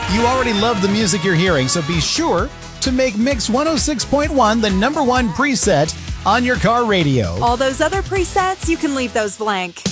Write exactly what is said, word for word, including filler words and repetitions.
You already love the music you're hearing, so be sure to make Mix one oh six point one the number one preset on your car radio. All those other presets, you can leave those blank.